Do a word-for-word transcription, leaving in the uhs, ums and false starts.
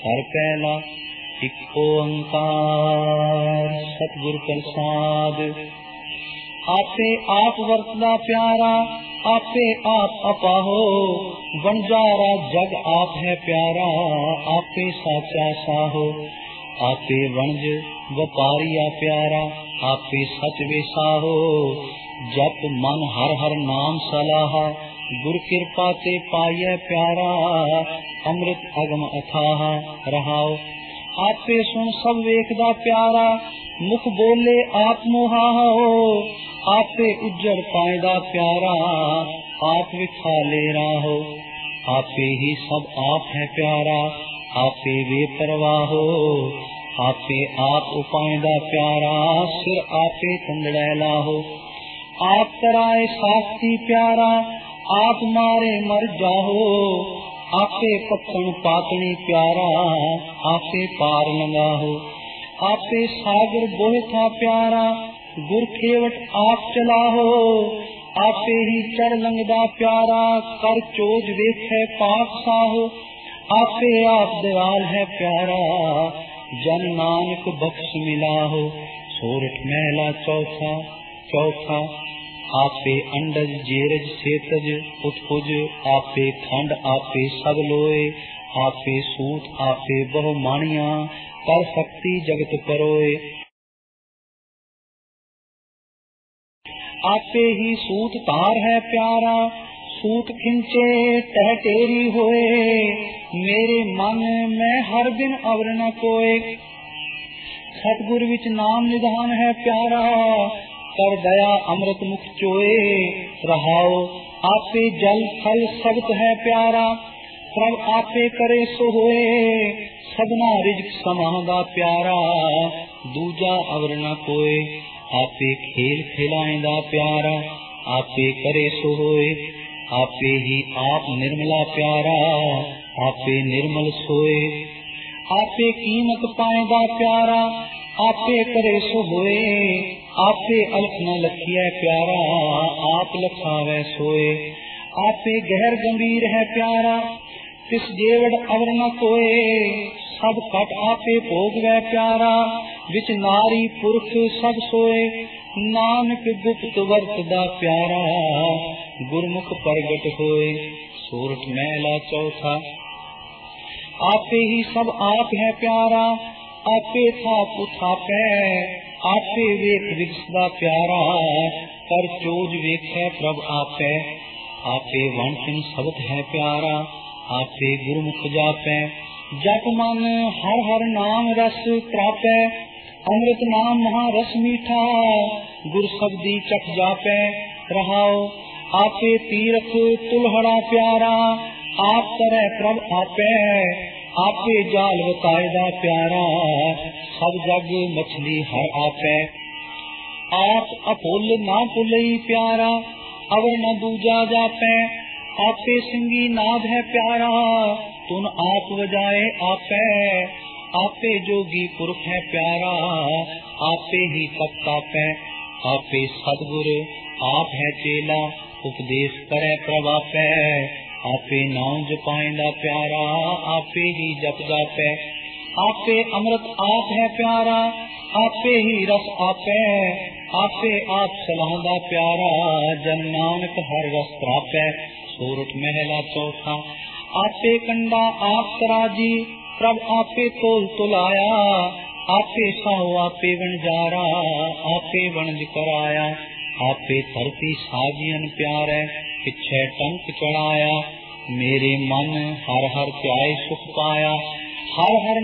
हर पहला एक ओंकार सतगुर प्रसाद। आपे आप वर्तदा प्यारा, आपे आप अपाहो, वनजारा जग आप है प्यारा, आपे साचा साहो। आपे वणज वपारिया प्यारा, आपे सच वेसाहो। जप मन हर हर नाम सलाहा, गुर कृपा ते पाइय प्यारा, अमृत अगम अथाह रहाओ। आपे सुन सब वेखदा प्यारा, मुख बोले आप मुहाओ। आपे उज्जड़ पाएदा प्यारा, आप विखाले राहो। आपे ही सब आप है प्यारा, आपे वे परवाहो। आपे आप उपायदा प्यारा, सिर आपे कंदड़े लाहो। आप कराए साथी प्यारा, आप मारे मर जाहो। आपे पत्तन पातनी प्यारा, आपे पार लगाहो। आपे सागर बोहे था प्यारा, गुर खेवट आप चलाहो। आपे ही चढ़ लंगदा प्यारा, कर चोज वेखे पाक साहो। आपे आप दयाल है प्यारा, जन नानक बख्श मिलाहो। सोरठ महला चौथा चौथा। आपे अंडज जेरज सेतज उत्पुज, आपे खंड आपे सब लोए। आपे सूत आपे बहु माणिया, कर शक्ति जगत परोए। आपे ही सूत तार है प्यारा, सूत खिंचे टह टेरी होए। मेरे मन में हर दिन अवर न कोए, सतगुर विच नाम निधान है प्यारा, कर दया अमृत मुख चोए रहाओ। आपे जल फल सब्त है प्यारा, प्रभ आपे करे सो होए। सबना रिजक समादा प्यारा, दूजा अवर न कोए। आपे खेल खिलाएंदा प्यारा, आपे करे सो होए। आपे ही आप निर्मला प्यारा, आपे निर्मल सोए। आपे कीमत पाएंदा प्यारा, आपे करे सो होए। आपे अलख न लखिए प्यारा, आप लखावे सोए। आपे गहर गंभीर है प्यारा, तिस जेवड़ अवर न कोए। सब कट आपे भोगवे प्यारा, विच नारी पुरख सब सोए। नानक गुप्त वर्तदा प्यारा, गुरमुख प्रगट होए। सोरठ महला चौथा। आपे ही सब आप है प्यारा, आपे थाप उठापे। आपे वेख विगसदा प्यारा, कर चोज वेखे प्रभ आपे। आपे वंशिन शब्द है प्यारा, आपे गुरमुख जापे। जप मन हर हर नाम रस प्रापे, अमृत नाम महा रस मीठा। गुर शब्दी चख जापे रहाओ। आपे तीरथ तुलहड़ा प्यारा, आप करे प्रभ आपे। आपे जाल बताएदा प्यारा, सब जग मछली हर आपे। आप अपुल ना पुलई प्यारा, अवर न दूजा जापे। आपे सिंगी नाद है प्यारा, तुन आप वजाए आपे। आपे जोगी पुरख है प्यारा, आपे ही तप तापे। आपे सतगुर आप है चेला, उपदेश करे प्रभ आपे। आपे नाम जपाइंदा प्यारा, आपे ही जप जापे। आपे अमृत आप है प्यारा, आपे ही रस आपे। आपे आप सलाहदा प्यारा, जन नानक हर रस प्रापे। सोरठ महला चौथा। आपे कंडा आप तराजी, प्रभ आपे तोल तुलाया। आपे साहो आपे वणजारा, आपे वणज कराया। आपे धरती साजियन प्यारे, पिछे टंक चढ़ाया। मेरे मन हर हर ध्याए सुख पाया, हर हर